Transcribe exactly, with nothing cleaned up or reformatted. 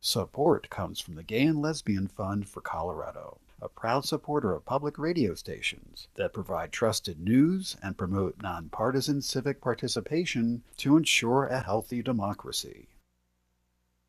Support comes from the Gay and Lesbian Fund for Colorado, a proud supporter of public radio stations that provide trusted news and promote nonpartisan civic participation to ensure a healthy democracy.